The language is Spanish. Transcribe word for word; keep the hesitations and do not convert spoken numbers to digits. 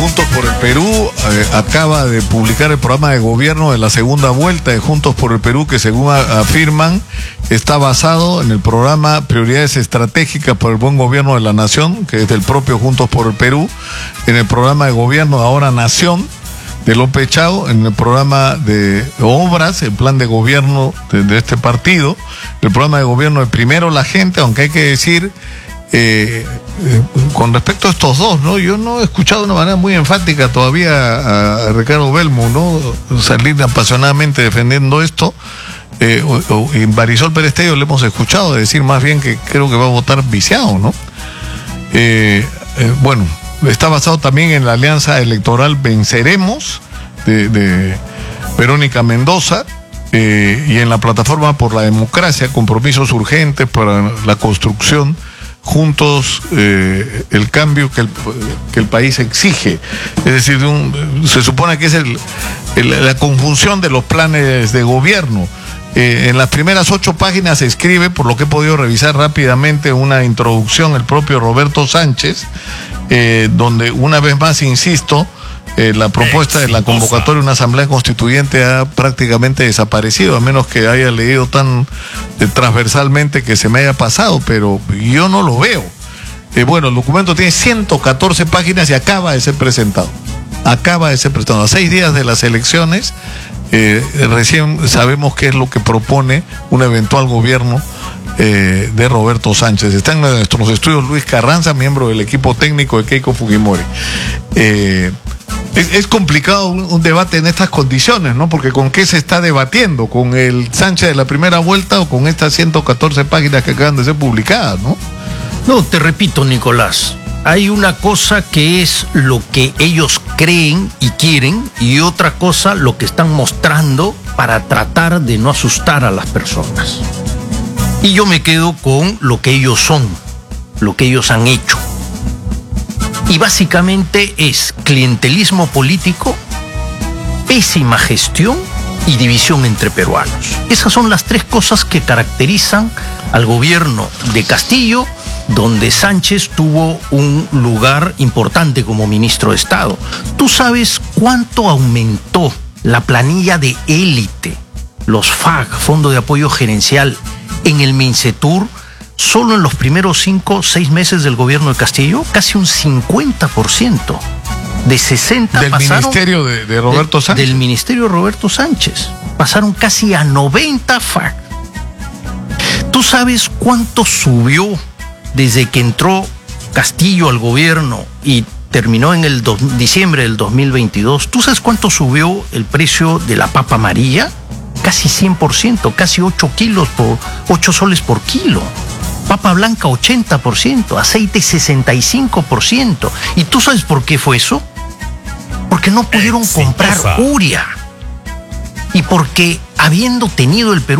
Juntos por el Perú eh, acaba de publicar el programa de gobierno de la segunda vuelta de Juntos por el Perú, que según a, afirman está basado en el programa Prioridades Estratégicas por el Buen Gobierno de la Nación, que es del propio Juntos por el Perú, en el programa de gobierno de Ahora Nación de López Chao, en el programa de obras, el plan de gobierno de, de este partido, el programa de gobierno de Primero la Gente, aunque hay que decir... Eh, eh, con respecto a estos dos, ¿no? Yo no he escuchado de una manera muy enfática todavía a, a Ricardo Belmo, ¿no? Salir apasionadamente defendiendo esto. Eh, o, o, en Marisol Pérez Tello le hemos escuchado decir más bien que creo que va a votar viciado, ¿no? Eh, eh, bueno, está basado también en la alianza electoral Venceremos de, de Verónica Mendoza. Eh, y en la plataforma por la democracia, compromisos urgentes para la construcción juntos, eh, el cambio que el, que el país exige. Es decir, de un, se supone que es el, el, la conjunción de los planes de gobierno. Eh, en las primeras ocho páginas se escribe, por lo que he podido revisar rápidamente, una introducción el propio Roberto Sánchez, eh, donde una vez más insisto, Eh, la propuesta de la convocatoria de una asamblea constituyente ha prácticamente desaparecido, a menos que haya leído tan eh, transversalmente que se me haya pasado, pero yo no lo veo. Eh, bueno, el documento tiene ciento catorce páginas y acaba de ser presentado. Acaba de ser presentado. A seis días de las elecciones, eh, recién sabemos qué es lo que propone un eventual gobierno eh, de Roberto Sánchez. Está en nuestros estudios Luis Carranza, miembro del equipo técnico de Keiko Fujimori. Eh, Es, es complicado un, un debate en estas condiciones, ¿no? Porque ¿con qué se está debatiendo? ¿Con el Sánchez de la primera vuelta o con estas ciento catorce páginas que acaban de ser publicadas, no? No, te repito, Nicolás, hay una cosa que es lo que ellos creen y quieren y otra cosa lo que están mostrando para tratar de no asustar a las personas. Y yo me quedo con lo que ellos son, lo que ellos han hecho. Y básicamente es clientelismo político, pésima gestión y división entre peruanos. Esas son las tres cosas que caracterizan al gobierno de Castillo, donde Sánchez tuvo un lugar importante como ministro de Estado. ¿Tú sabes cuánto aumentó la planilla de élite, los F A G, Fondo de Apoyo Gerencial, en el Mincetur? Solo en los primeros cinco o seis meses del gobierno de Castillo, casi un cincuenta por ciento. De sesenta del pasaron... ministerio de, de Roberto de, Sánchez. Del ministerio de Roberto Sánchez. Pasaron casi a noventa F A C. ¿Tú sabes cuánto subió desde que entró Castillo al gobierno y terminó en el do, diciembre del dos mil veintidós? ¿Tú sabes cuánto subió el precio de la papa amarilla? Casi cien por ciento, casi ocho kilos por ocho soles por kilo. Papa blanca ochenta por ciento, aceite sesenta y cinco por ciento. ¿Y tú sabes por qué fue eso? Porque no pudieron comprar urea. Y porque habiendo tenido el Perú